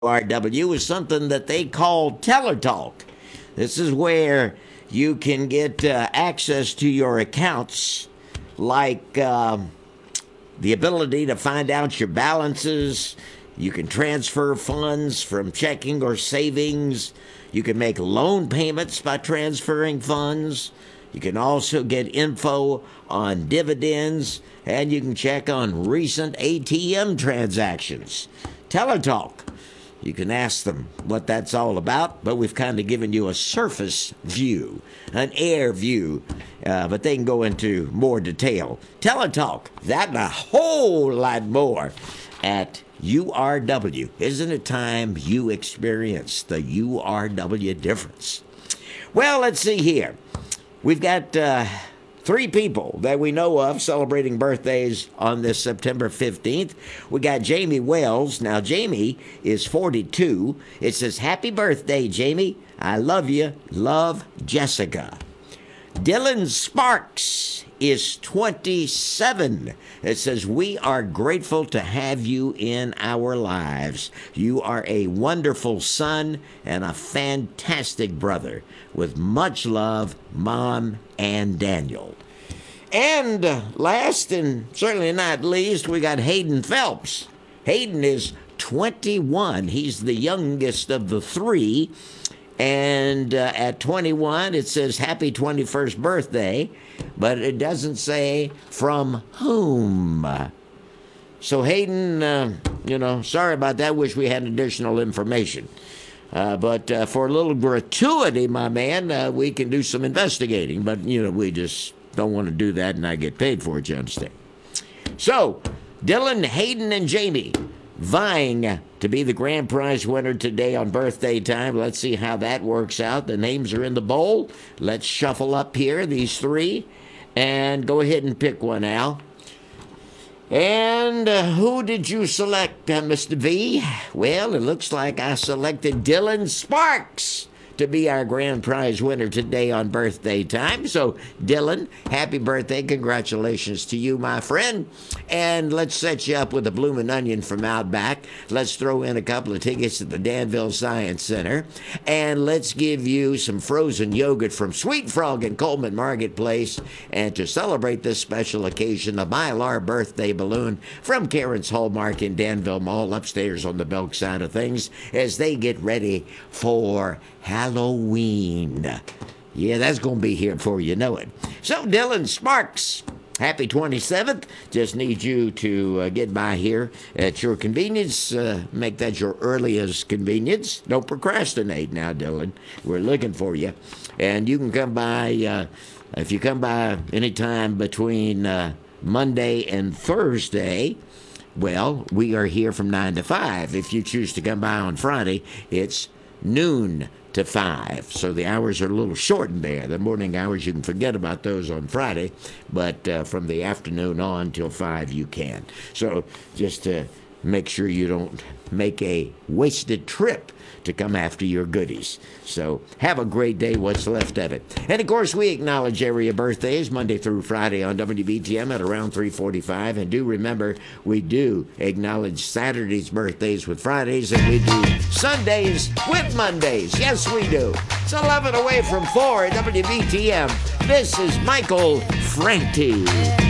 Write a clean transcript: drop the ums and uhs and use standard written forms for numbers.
RW is something that they call TeleTalk. This is where you can get access to your accounts, like the ability to find out your balances. You can transfer funds from checking or savings. You can make loan payments by transferring funds. You can also get info on dividends, and you can check on recent ATM transactions. TeleTalk. You can ask them what that's all about, but we've kind of given you a surface view, an air view, but they can go into more detail. TeleTalk, that and a whole lot more at URW. Isn't it time you experience the URW difference? Well, let's see here. We've got three people that we know of celebrating birthdays on this September 15th. We got Jamie Wells. Now, Jamie is 42. It says, "Happy birthday, Jamie. I love you. Love, Jessica." Dylan Sparks is 27. It says, "We are grateful to have you in our lives. You are a wonderful son and a fantastic brother. With much love, Mom and Daniel." And last and certainly not least, we got Hayden Phelps. Hayden is 21. He's the youngest of the three. And at 21, it says happy 21st birthday, but it doesn't say from whom. So Hayden, sorry about that. Wish we had additional information. But for a little gratuity, my man, we can do some investigating. But, we just don't want to do that and not get paid for it, you understand. So, Dylan, Hayden, and Jamie vying to be the grand prize winner today on birthday time. Let's see how that works out. The names are in the bowl. Let's shuffle up here, these three, and go ahead and pick one, Al. And who did you select, Mr. V? Well, it looks like I selected Dylan Sparks to be our grand prize winner today on birthday time. So, Dylan, happy birthday. Congratulations to you, my friend. And let's set you up with a bloomin' onion from Outback. Let's throw in a couple of tickets to the Danville Science Center. And let's give you some frozen yogurt from Sweet Frog in Coleman Marketplace. And to celebrate this special occasion, a Mylar birthday balloon from Karen's Hallmark in Danville Mall upstairs on the Belk side of things as they get ready for Halloween. Yeah, that's going to be here before you know it. So, Dylan Sparks, happy 27th. Just need you to get by here at your convenience. Make that your earliest convenience. Don't procrastinate now, Dylan. We're looking for you. And you can come by, if you come by anytime between Monday and Thursday, well, we are here from 9 to 5. If you choose to come by on Friday, it's noon to 5. So the hours are a little shortened there. The morning hours, you can forget about those on Friday, but from the afternoon on till 5, you can. So just to make sure you don't make a wasted trip to come after your goodies. So have a great day, what's left of it. And of course, we acknowledge area birthdays Monday through Friday on WBTM at around 3:45. And do remember, we do acknowledge Saturday's birthdays with Fridays, and we do Sundays with Mondays. Yes, we do. It's 11 away from 4 at WBTM. This is Michael Franti.